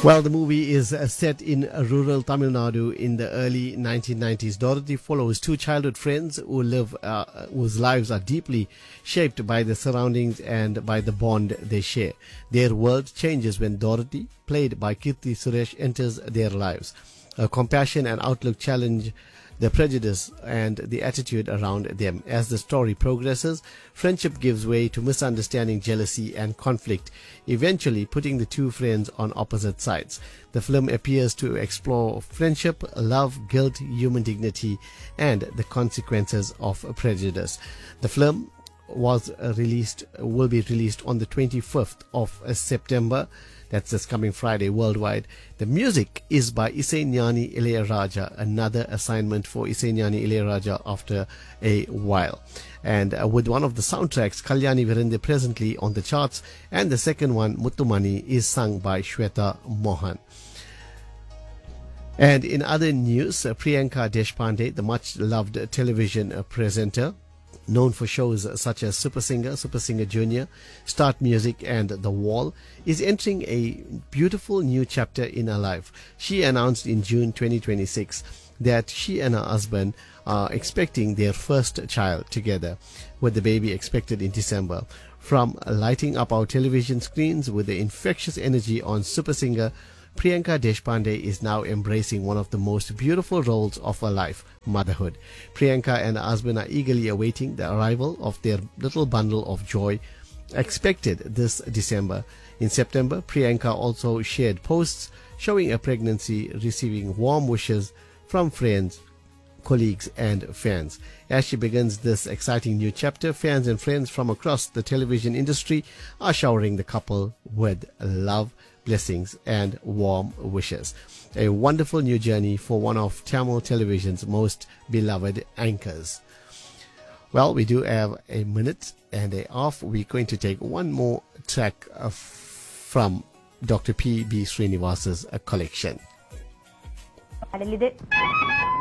Well, the movie is set in rural Tamil Nadu in the early 1990s. Dorothy follows two childhood friends whose lives are deeply shaped by the surroundings and by the bond they share. Their world changes when Dorothy, played by Kirti Suresh, enters their lives. Her compassion and outlook challenge the prejudice and the attitude around them. As the story progresses, friendship gives way to misunderstanding, jealousy, and conflict, eventually putting the two friends on opposite sides. The film appears to explore friendship, love, guilt, human dignity, and the consequences of prejudice. The film will be released on the 25th of September. That's this coming Friday worldwide. The music is by Isaignani Ilayaraja, another assignment for Isaignani Ilayaraja after a while. And with one of the soundtracks, Kalyani Virinde, presently on the charts, and the second one, Muttumani, is sung by Shweta Mohan. And in other news, Priyanka Deshpande, the much-loved television presenter, known for shows such as Super Singer Junior, Start Music, and The Wall, is entering a beautiful new chapter in her life. She announced in June 2026 that she and her husband are expecting their first child together, with the baby expected in December. From lighting up our television screens with the infectious energy on Super Singer, Priyanka Deshpande is now embracing one of the most beautiful roles of her life, motherhood. Priyanka and her husband are eagerly awaiting the arrival of their little bundle of joy, expected this December. In September, Priyanka also shared posts showing her pregnancy, receiving warm wishes from friends, colleagues, and fans. As she begins this exciting new chapter, fans and friends from across the television industry are showering the couple with love, blessings, and warm wishes. A wonderful new journey for one of Tamil television's most beloved anchors. Well, we do have a minute and a half. We're going to take one more track from Dr. P.B. Srinivasa's collection.